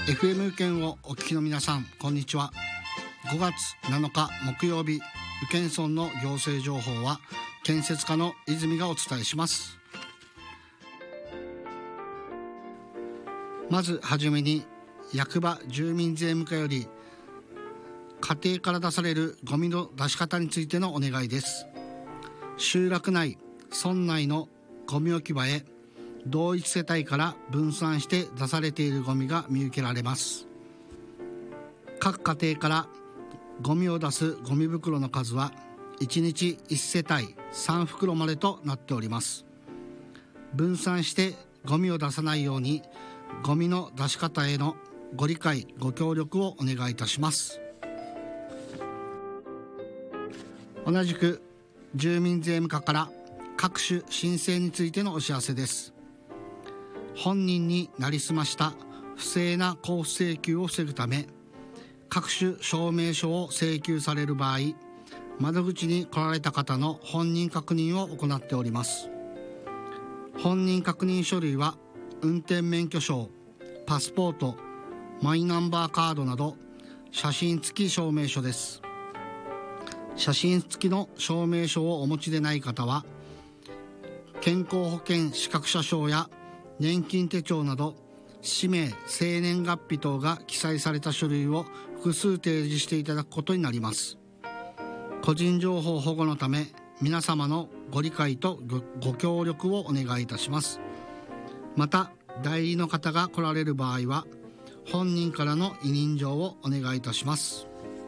FM 県をお聞きの皆さん、こんにちは。5月7日木曜日、宇検村の行政情報は建設課の泉がお伝えします。まずはじめに、役場住民税務課より家庭から出されるゴミの出し方についてのお願いです。集落内、村内のゴミ置き場へ同一世帯から分散して出されているゴミが見受けられます。各家庭からゴミを出すゴミ袋の数は1日1世帯3袋までとなっております。分散してゴミを出さないように、ゴミの出し方へのご理解ご協力をお願いいたします。同じく住民税務課から各種申請についてのお知らせです。本人になりすました不正な交付請求を防ぐため、各種証明書を請求される場合、窓口に来られた方の本人確認を行っております。本人確認書類は運転免許証、パスポート、マイナンバーカードなど写真付き証明書です。写真付きの証明書をお持ちでない方は、健康保険資格者証や年金手帳など氏名、生年月日等が記載された書類を複数提示していただくことになります。個人情報保護のため、皆様のご理解と ご協力をお願いいたします。また、代理の方が来られる場合は、本人からの委任状をお願いいたします。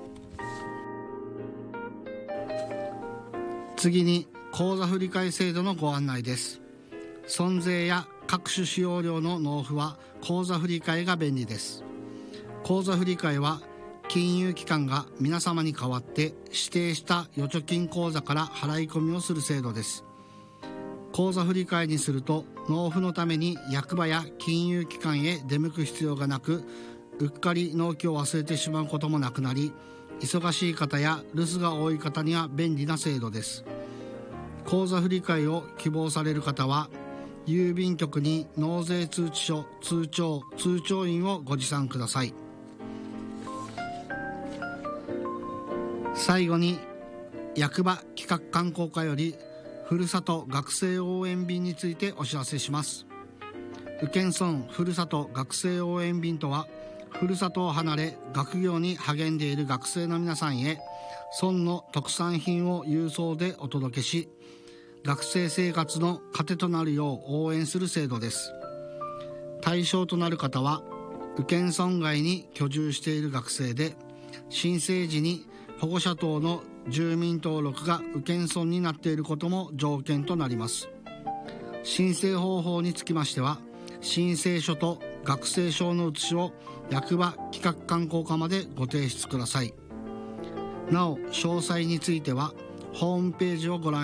次に、口座振替制度のご案内です。村税や各種使用料の納付は口座振替が便利です。口座振替は金融機関が皆様に代わって指定した預貯金口座から払い込みをする制度です。口座振替にすると、納付のために役場や金融機関へ出向く必要がなく、うっかり納期を忘れてしまうこともなくなり、忙しい方や留守が多い方には便利な制度です。口座振替を希望される方は、郵便局に納税通知書、通帳印をご持参ください。最後に、役場企画観光課よりふるさと学生応援便についてお知らせします。宇検村ふるさと学生応援便とは、ふるさとを離れ学業に励んでいる学生の皆さんへ、村の特産品を郵送でお届けし、学生生活の糧となるよう応援する制度です。対象となる方は、宇検村外に居住している学生で、申請時に保護者等の住民登録が宇検村になっていることも条件となります。申請方法につきましては、申請書と学生証の写しを役場企画観光課までご提出ください。なお、詳細についてはホームページをご覧